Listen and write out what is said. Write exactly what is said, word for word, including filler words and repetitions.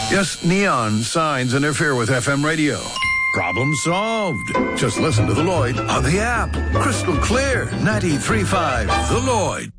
Yes, neon signs interfere with F M radio. Problem solved. Just listen to The Lloyd on the app. Crystal clear. ninety-three point five The Lloyd.